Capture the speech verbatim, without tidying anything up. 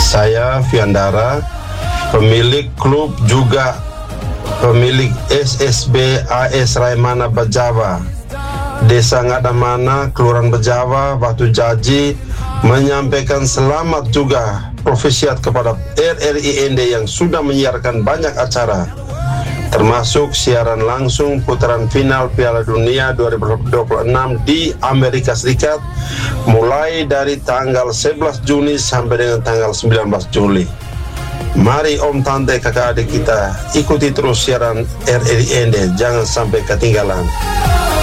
Saya Fiandara, pemilik klub juga pemilik S S B A S Raimana Bajawa, Desa Ngadamana, Kelurahan Bajawa, Batu Jaji, menyampaikan selamat juga profesiat kepada R R I N D yang sudah menyiarkan banyak acara, termasuk siaran langsung putaran final Piala Dunia dua ribu dua puluh enam di Amerika Serikat, mulai dari tanggal sebelas Juni sampai dengan tanggal sembilan belas Juli. Mari om tante kakak adik kita ikuti terus siaran R R I N D, jangan sampai ketinggalan.